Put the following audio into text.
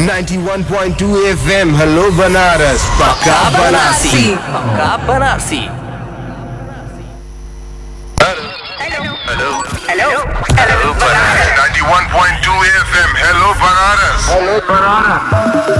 91.2 FM hello Banaras पक्का बनारसी पक्का Banarasi. Hello, 91.2 FM. Hello, Banaras.